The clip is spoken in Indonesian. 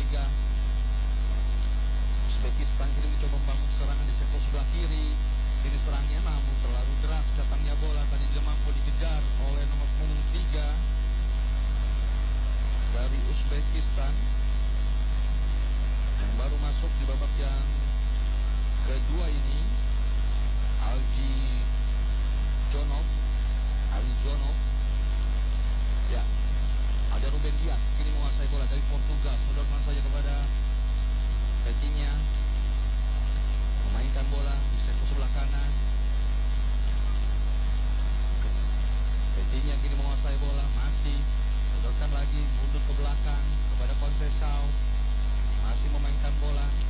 Tiga. Uzbekistan kini mencoba membangun serangan di sektor sebelah kiri. Ini serangnya namun terlalu deras datangnya bola, tadi tidak mampu dikejar oleh nomor punggung 3 dari Uzbekistan yang baru masuk di babak yang kedua ini. Ali Jonov. Ya, ada Ruben Dias kini menguasai bola dari Portugal. Sodorkan saja kepada Coutinho, memainkan bola di sektor sebelah kanan. Coutinho kini menguasai bola, masih sodorkan lagi, mundur ke belakang kepada Conceição, masih memainkan bola.